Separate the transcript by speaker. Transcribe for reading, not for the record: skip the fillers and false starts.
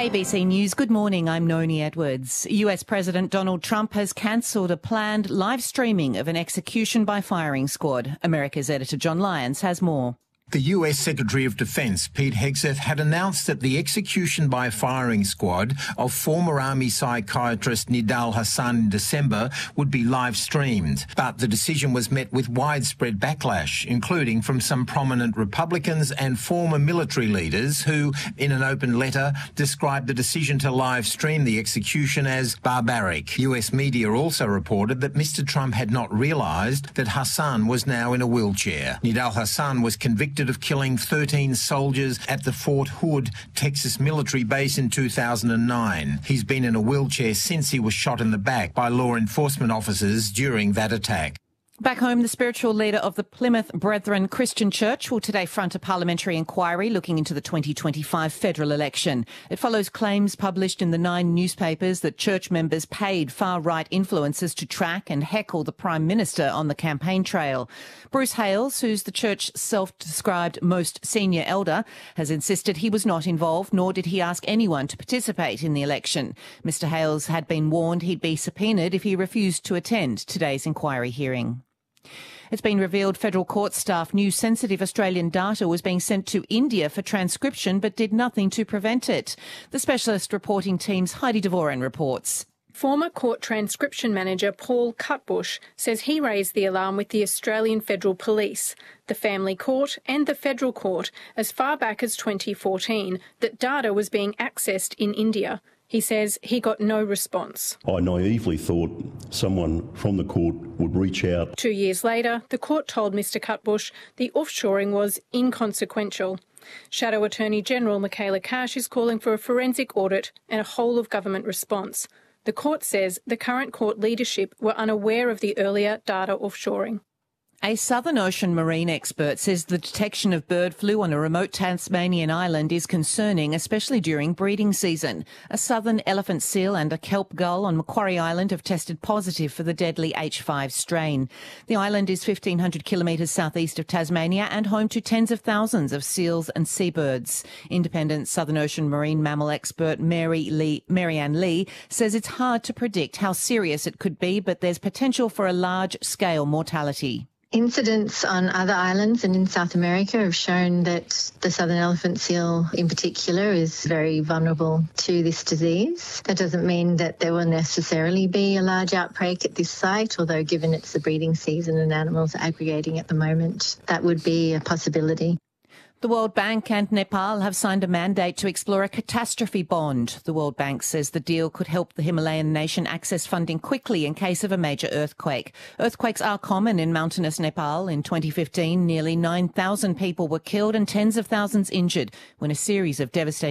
Speaker 1: ABC News, good morning, I'm Noni Edwards. US President Donald Trump has cancelled a planned live streaming of an execution by firing squad. America's editor John Lyons has more.
Speaker 2: The US Secretary of Defense, Pete Hegseth, had announced that the execution by firing squad of former Army psychiatrist Nidal Hasan in December would be live-streamed. But the decision was met with widespread backlash, including from some prominent Republicans and former military leaders who, in an open letter, described the decision to live-stream the execution as barbaric. US media also reported that Mr. Trump had not realised that Hasan was now in a wheelchair. Nidal Hasan was convicted of killing 13 soldiers at the Fort Hood, Texas military base in 2009. He's been in a wheelchair since he was shot in the back by law enforcement officers during that attack.
Speaker 1: Back home, the spiritual leader of the Plymouth Brethren Christian Church will today front a parliamentary inquiry looking into the 2025 federal election. It follows claims published in the 9 newspapers that church members paid far-right influencers to track and heckle the Prime Minister on the campaign trail. Bruce Hales, who's the church's self-described most senior elder, has insisted he was not involved, nor did he ask anyone to participate in the election. Mr. Hales had been warned he'd be subpoenaed if he refused to attend today's inquiry hearing. It's been revealed federal court staff knew sensitive Australian data was being sent to India for transcription but did nothing to prevent it. The specialist reporting team's Heidi Devoren reports.
Speaker 3: Former court transcription manager Paul Cutbush says he raised the alarm with the Australian Federal Police, the Family Court and the Federal Court as far back as 2014 that data was being accessed in India. He says he got no response.
Speaker 4: I naively thought someone from the court would reach out.
Speaker 3: 2 years later, the court told Mr Cutbush the offshoring was inconsequential. Shadow Attorney General Michaela Cash is calling for a forensic audit and a whole-of-government response. The court says the current court leadership were unaware of the earlier data offshoring.
Speaker 1: A Southern Ocean marine expert says the detection of bird flu on a remote Tasmanian island is concerning, especially during breeding season. A southern elephant seal and a kelp gull on Macquarie Island have tested positive for the deadly H5 strain. The island is 1,500 kilometres southeast of Tasmania and home to tens of thousands of seals and seabirds. Independent Southern Ocean marine mammal expert Marianne Lee says it's hard to predict how serious it could be, but there's potential for a large-scale mortality.
Speaker 5: Incidents on other islands and in South America have shown that the southern elephant seal in particular is very vulnerable to this disease. That doesn't mean that there will necessarily be a large outbreak at this site, although given it's the breeding season and animals are aggregating at the moment, that would be a possibility.
Speaker 1: The World Bank and Nepal have signed a mandate to explore a catastrophe bond. The World Bank says the deal could help the Himalayan nation access funding quickly in case of a major earthquake. Earthquakes are common in mountainous Nepal. In 2015, nearly 9,000 people were killed and tens of thousands injured when a series of devastating